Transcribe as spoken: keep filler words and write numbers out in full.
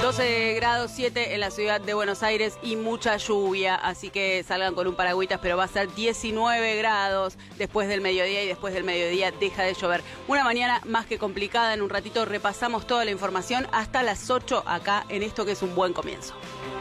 doce grados siete en la ciudad de Buenos Aires y mucha lluvia, así que salgan con un paragüitas, pero va a ser diecinueve grados después del mediodía y después del mediodía deja de llover. Una mañana más que complicada, en un ratito repasamos toda la información hasta las ocho acá en esto que es un buen comienzo.